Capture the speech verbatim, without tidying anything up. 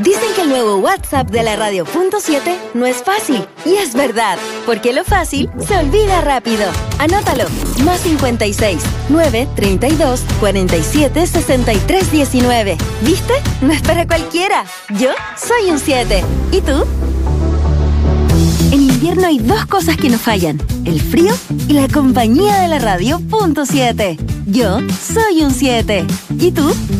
Dicen que el nuevo WhatsApp de la radio punto siete no es fácil. Y es verdad, porque lo fácil se olvida rápido. Anótalo. Más cincuenta y seis, nueve, treinta y dos, cuarenta y siete, sesenta y tres, diecinueve. ¿Viste? No es para cualquiera. Yo soy un siete. ¿Y tú? En invierno hay dos cosas que no fallan: el frío y la compañía de la radio punto siete. Yo soy un siete. ¿Y tú?